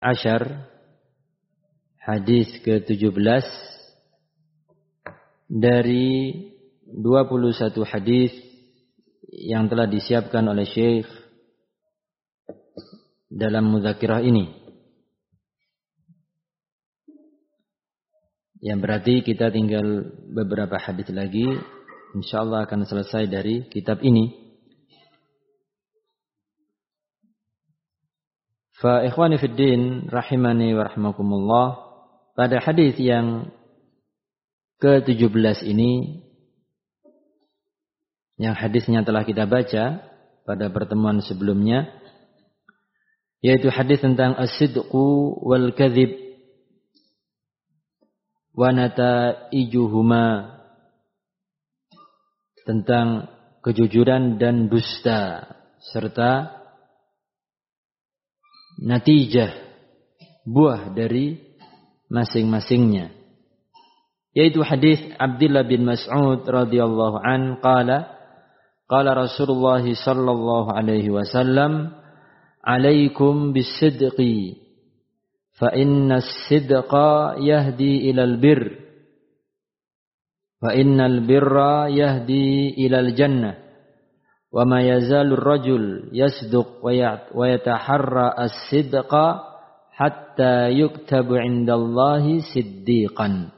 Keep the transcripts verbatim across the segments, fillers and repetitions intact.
Ashar, hadis ke tujuh belas dari dua puluh satu hadis yang telah disiapkan oleh Syekh dalam mudzakirah ini. Yang berarti kita tinggal beberapa hadis lagi, insyaallah akan selesai dari kitab ini. Fa ikhwani fid din rahimani wa rahimakumullah, pada hadis yang ke tujuh belas ini, yang hadisnya telah kita baca pada pertemuan sebelumnya, yaitu hadis tentang as-sidqu wal kadhib wa nataijuhuma, tentang kejujuran dan dusta serta natijah, buah dari masing-masingnya, yaitu hadis Abdullah bin Mas'ud radhiyallahu an qala qala Rasulullah sallallahu alaihi wasallam alaikum bis-sidqi fa inna as-sidqa yahdi ilal birr wa innal birra yahdi ilal jannah wa ma yazalu ar-rajul yasduq wa yataharra as-sidqa hatta yuktabu 'indallahi siddiqan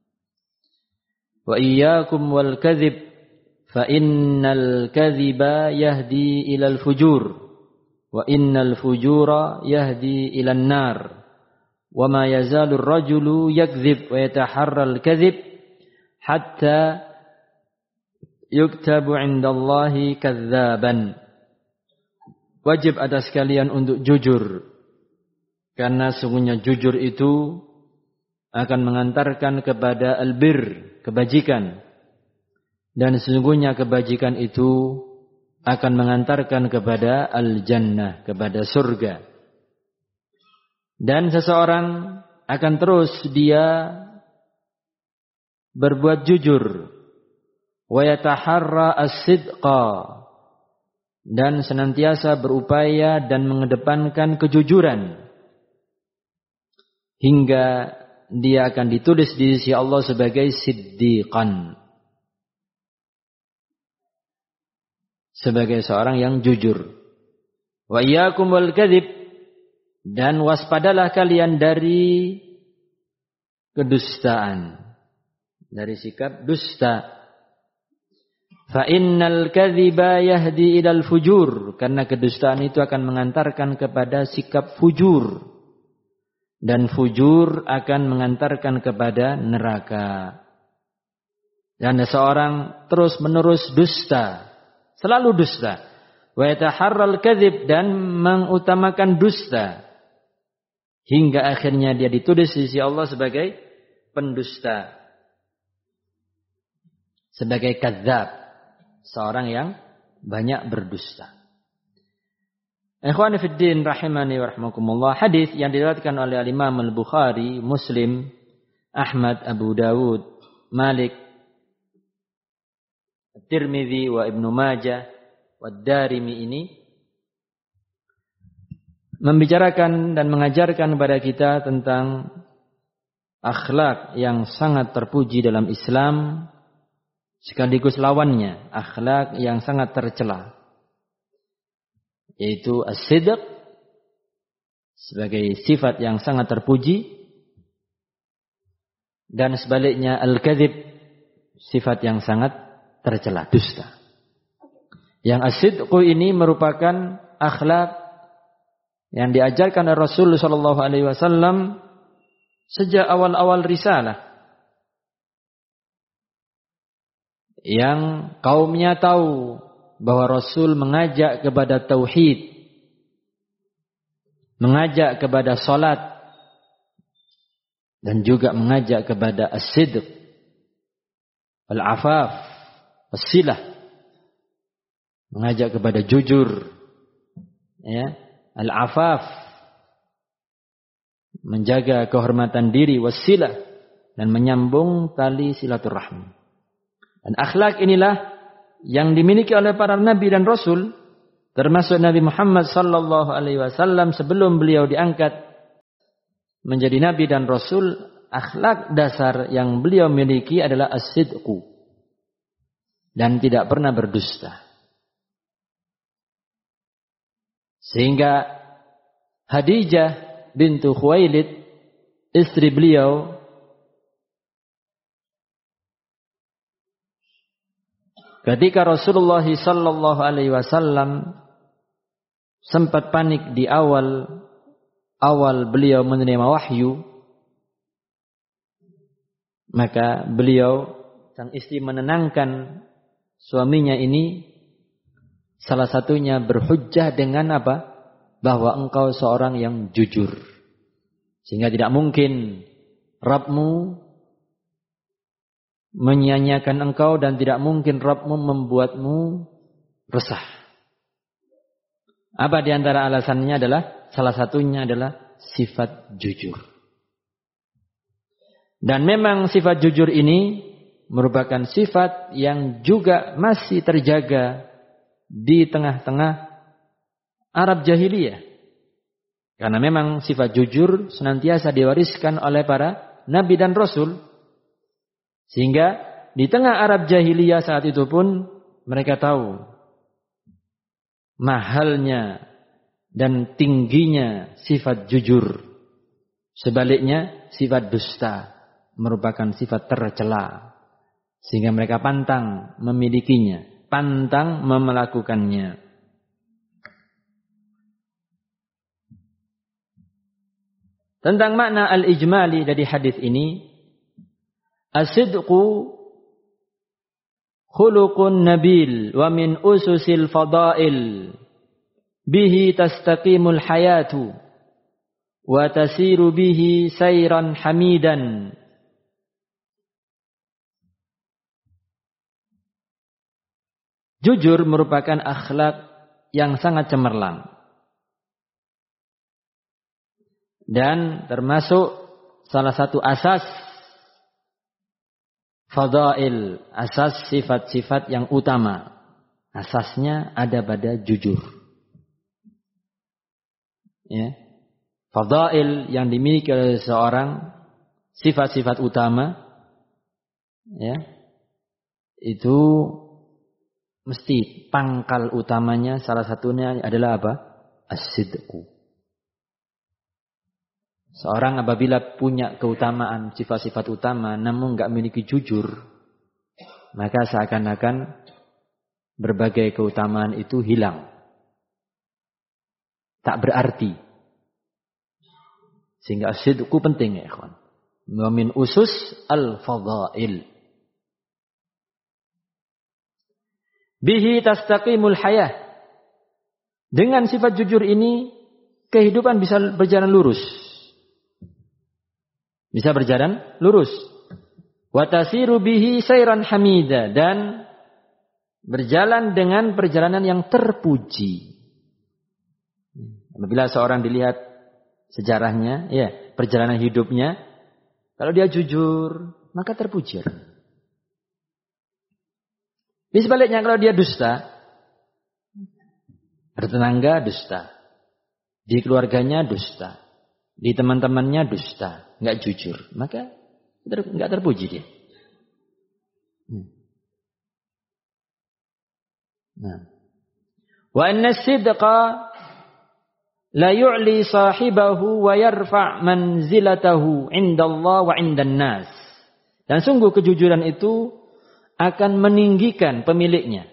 wa iyyakum wal kadhib fa innal kadhiba yahdi ilal fujur wa innal fujura yahdi ilan nar wa ma yazalu ar-rajulu yakdzib wa yataharra al-kadhib hatta yuktabu 'indallahi kadzaban. Wajib atas kalian untuk jujur, karena sungguhnya jujur itu akan mengantarkan kepada albir, kebajikan, dan sesungguhnya kebajikan itu akan mengantarkan kepada al-jannah, kepada surga. Dan seseorang akan terus dia berbuat jujur, wa yataharra as-sidqa, dan senantiasa berupaya dan mengedepankan kejujuran, hingga dia akan ditulis di sisi Allah sebagai siddiqan, sebagai seorang yang jujur. Wa iyyakum wal kadhib, dan waspadalah kalian dari kedustaan, dari sikap dusta. Fa innal kadhiba yahdi ilal fujur, karena kedustaan itu akan mengantarkan kepada sikap fujur, dan fujur akan mengantarkan kepada neraka. Dan seorang terus menerus dusta, selalu dusta. Wa yataharral kadhib, dan mengutamakan dusta, hingga akhirnya dia ditulis di sisi Allah sebagai pendusta, sebagai kadzab, seorang yang banyak berdusta. Ikhwani fid din rahimani wa rahmakumullah, hadis yang diriwayatkan oleh Imam Al-Bukhari, Muslim, Ahmad, Abu Dawud, Malik, Tirmidzi wa Ibnu Majah wa Darimi ini membicarakan dan mengajarkan kepada kita tentang akhlak yang sangat terpuji dalam Islam, sekaligus lawannya, akhlak yang sangat tercela, yaitu as-sidq sebagai sifat yang sangat terpuji, dan sebaliknya al-kadzib, sifat yang sangat tercela, dusta. Yang as-sidq ini merupakan akhlak yang diajarkan oleh Rasul sallallahu alaihi wasallam sejak awal-awal risalah, yang kaumnya tahu bahwa Rasul mengajak kepada tauhid, mengajak kepada salat, dan juga mengajak kepada as-sidq, al-afaf, as-silah, mengajak kepada jujur, ya, al-afaf, menjaga kehormatan diri, wasilah, dan menyambung tali silaturahmi. Dan akhlak inilah yang dimiliki oleh para nabi dan rasul, termasuk Nabi Muhammad sallallahu alaihi wasallam sebelum beliau diangkat menjadi nabi dan rasul, akhlak dasar yang beliau miliki adalah as-sidqu. Dan tidak pernah berdusta. Sehingga Khadijah bintu Khuwailid, istri beliau, ketika Rasulullah sallallahu alaihi wasallam sempat panik di awal awal beliau menerima wahyu, maka beliau, sang istri, menenangkan suaminya ini, salah satunya berhujjah dengan apa? Bahwa engkau seorang yang jujur. Sehingga tidak mungkin Rabbmu menyia-nyiakan engkau dan tidak mungkin Rabbmu membuatmu resah. Apa di antara alasannya adalah, salah satunya adalah sifat jujur. Dan memang sifat jujur ini merupakan sifat yang juga masih terjaga di tengah-tengah Arab jahiliyah. Karena memang sifat jujur senantiasa diwariskan oleh para nabi dan rasul. Sehingga di tengah Arab jahiliyah saat itu pun mereka tahu mahalnya dan tingginya sifat jujur. Sebaliknya sifat dusta merupakan sifat tercela. Sehingga mereka pantang memilikinya, pantang melakukannya. Tentang makna al-ijmali dari hadis ini, as-sidqu khuluqun nabil wa min ususil fadail bihi tastaqimul hayatu wa tasiru bihi sayran hamidan. Jujur merupakan akhlak yang sangat cemerlang. Dan termasuk salah satu asas fadail, asas sifat-sifat yang utama. Asasnya ada pada jujur. Ya. Fadail yang dimiliki oleh seseorang, sifat-sifat utama, ya, itu mesti pangkal utamanya salah satunya adalah apa? As-sidqu. Seorang apabila punya keutamaan, sifat-sifat utama, namun enggak memiliki jujur, maka seakan-akan berbagai keutamaan itu hilang. Tak berarti. Sehingga as-sidqu penting ya ikhwan. Wa min usus al-fadail. Bihi tastaqimul hayah. Dengan sifat jujur ini, kehidupan bisa berjalan lurus. Bisa berjalan lurus. Wa tasiru bihi sayran hamida. Dan berjalan dengan perjalanan yang terpuji. Apabila seorang dilihat sejarahnya, ya, perjalanan hidupnya, kalau dia jujur, maka terpuji. Di sebaliknya kalau dia dusta, bertetangga dusta, di keluarganya dusta, di teman-temannya dusta, nggak jujur, maka nggak terpuji dia. Nah, wa anna sidqa la yu'li sahibahu wa yarfa' manzilatahu 'inda Allah wa 'indan nas. Dan sungguh kejujuran itu akan meninggikan pemiliknya.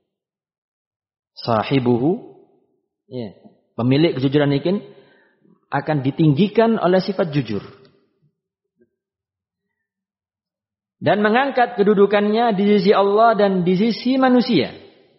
Sahibuhu, ya, pemilik kejujuran ini akan ditinggikan oleh sifat jujur. Dan mengangkat kedudukannya di sisi Allah dan di sisi manusia.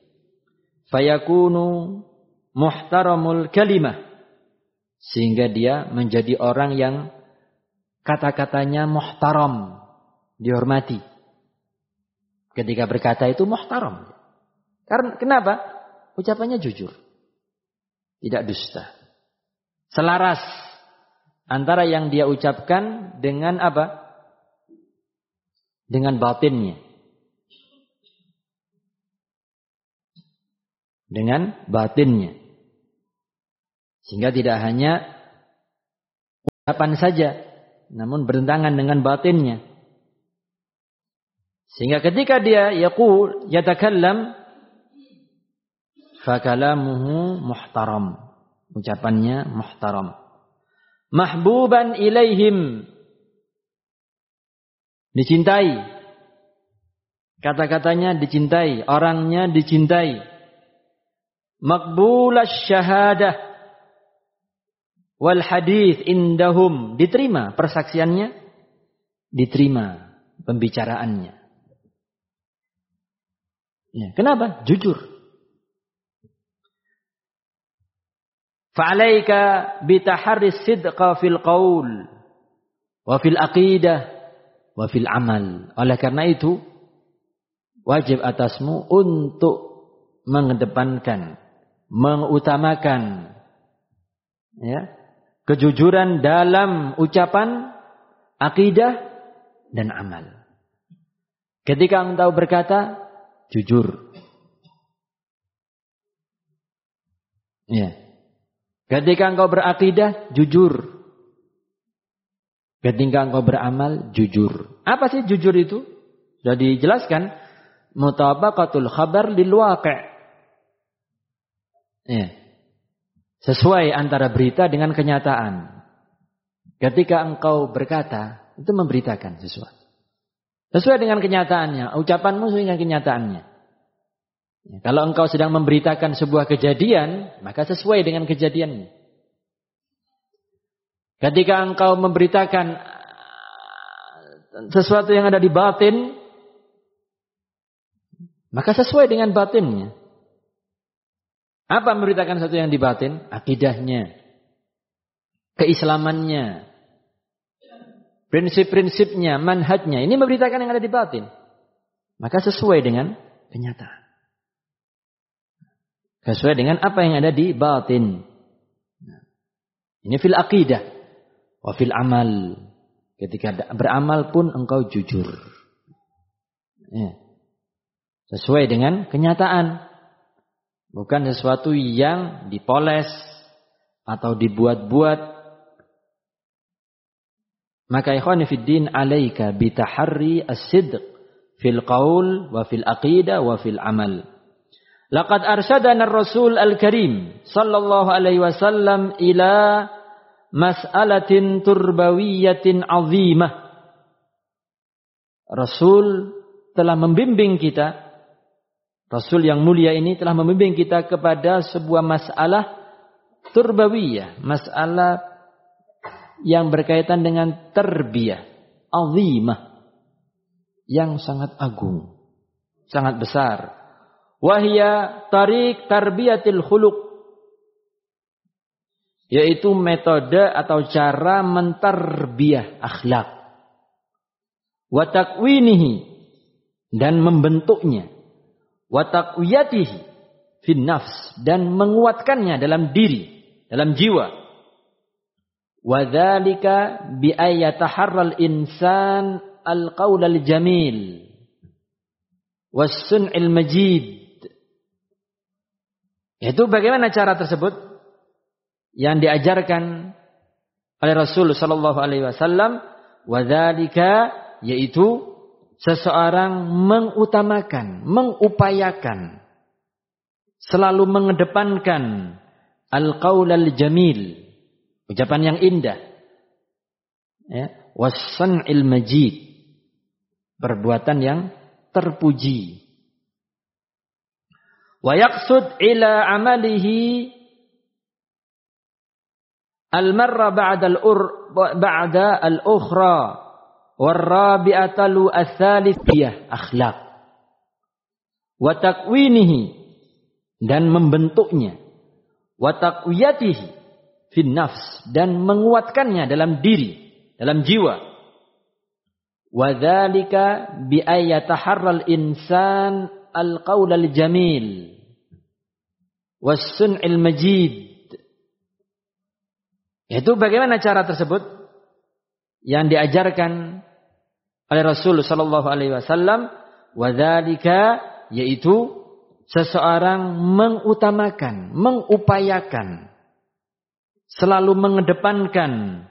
Fayakunu muhtaramul kalimah. Sehingga dia menjadi orang yang kata-katanya muhtaram, dihormati. Ketika berkata itu muhtaram. Karena kenapa? Ucapannya jujur. Tidak dusta. Selaras antara yang dia ucapkan dengan apa? Dengan batinnya. Dengan batinnya. Sehingga tidak hanya Kapan saja, namun bertentangan dengan batinnya. Sehingga ketika dia yaqul, yatakallam, fakalamuhu muhtaram. Ucapannya muhtaram. Mahbuban ilaihim. Dicintai. Kata-katanya dicintai. Orangnya dicintai. Maqbulas syahadah. Wal hadith indahum. Diterima persaksiannya. Diterima pembicaraannya. Ya, kenapa? Jujur. Fa'alaika bitaharris sidqa fil qaul wa fil aqidah wa fil amal. Oleh karena itu wajib atasmu untuk mengedepankan, mengutamakan ya, kejujuran dalam ucapan, akidah dan amal. Ketika engkau berkata, jujur. Ya. Ketika engkau berakidah, jujur. Ketika engkau beramal, jujur. Apa sih jujur itu? Sudah dijelaskan. Mutabaqatul khabar lil waqi'. Ya. Sesuai antara berita dengan kenyataan. Ketika engkau berkata, itu memberitakan sesuatu. Sesuai dengan kenyataannya. Ucapanmu sesuai dengan kenyataannya. Ya, kalau engkau sedang memberitakan sebuah kejadian, maka sesuai dengan kejadiannya. Ketika engkau memberitakan sesuatu yang ada di batin, maka sesuai dengan batinnya. Apa memberitakan sesuatu yang di batin? Akidahnya, keislamannya, prinsip-prinsipnya, manhajnya. Ini memberitakan yang ada di batin. Maka sesuai dengan kenyataan. Sesuai dengan apa yang ada di batin. Ini fil aqidah. Wa fil amal. Ketika beramal pun engkau jujur. Ya. Sesuai dengan kenyataan. Bukan sesuatu yang dipoles. Atau dibuat-buat. Maka ikhwani fiddin alaika bitaharri as-sidq. Fil qaul wa fil aqidah wa fil amal. Laqad arsyadana ar-Rasul al-Karim sallallahu alaihi wasallam ila mas'alatin turbawiyatin 'azimah. Rasul telah membimbing kita, Rasul yang mulia ini telah membimbing kita kepada sebuah masalah turbawiyah, masalah yang berkaitan dengan tarbiyah, 'azimah, yang sangat agung, sangat besar. Wahya tarik tarbiyatil khuluq, yaitu metode atau cara mentarbiyah akhlak. Wa takwinihi, dan membentuknya. Wa taqwiyatihi fin nafs, dan menguatkannya dalam diri, dalam jiwa. Wa dzalika bi ayataharral insan al-qaul al-jamil was sun'il majid. Itu bagaimana cara tersebut yang diajarkan oleh Rasul sallallahu alaihi wasallam, wadzalika, yaitu seseorang mengutamakan, mengupayakan, selalu mengedepankan al-qaul al-jamil, ucapan yang indah, ya, was-sun'il majid, perbuatan yang terpuji. Wa yaqsud ila amalihi al-marra ba'da al-ur ba'da al-ukhra war-rabi'ata lu ats-tsalitsiyah akhlak wa takwinihi, dan membentuknya, wa taqwiyatihi fin nafs, dan menguatkannya dalam diri, dalam jiwa. Wa dzalika bi ayataharral insan al-qaul al-jamil was-sun'il majid. Itu bagaimana cara tersebut yang diajarkan oleh Rasul sallallahu alaihi wasallam, wadzalika, yaitu seseorang mengutamakan, mengupayakan, selalu mengedepankan